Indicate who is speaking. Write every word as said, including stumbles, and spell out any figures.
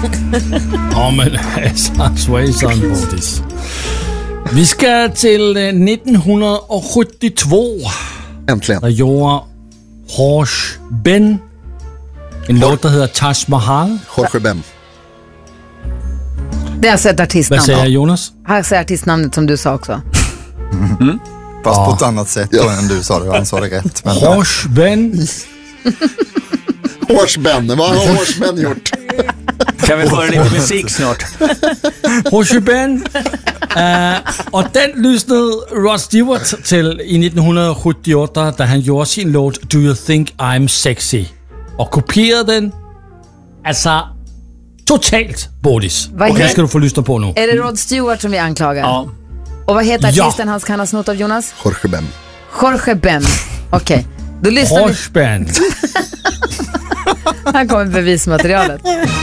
Speaker 1: Ja, men alltså, svejsan, Bodis. Vi ska till nittonhundrasjuttiotvå.
Speaker 2: Äntligen.
Speaker 1: Där gjorde Jorge Ben en låt, der hedder Taj Mahal.
Speaker 2: Jorge Ben.
Speaker 3: Det är alltså ett artistnamn.
Speaker 1: Vad säger Jonas?
Speaker 3: Han säger artistnamnet som du sa också.
Speaker 4: Mm. Fast ja. på ett annat sätt ja. än du sa det. Han sa det rätt. Men
Speaker 1: Jorge Ben.
Speaker 2: Jorge Ben. Vad har Jorge Ben gjort?
Speaker 5: Kan vi få lite musik snart?
Speaker 1: Jorge Ben. Uh, och den lyssnade Rod Stewart till i nittonhundrasjuttioåtta där han gjorde sin låt Do You Think I'm Sexy och kopierade den alltså totalt, Bodis. Och det ska du få lyssna på nu.
Speaker 3: Är det Rod Stewart som vi anklagar?
Speaker 5: Ja.
Speaker 3: Och vad heter
Speaker 1: ja.
Speaker 3: artisten han kan ha snott av, Jonas?
Speaker 2: Jorge Ben.
Speaker 3: Jorge Ben. Okej, okay. Då lyssnar
Speaker 1: Jorge
Speaker 3: vi.
Speaker 1: Ben.
Speaker 3: Här kommer bevismaterialet.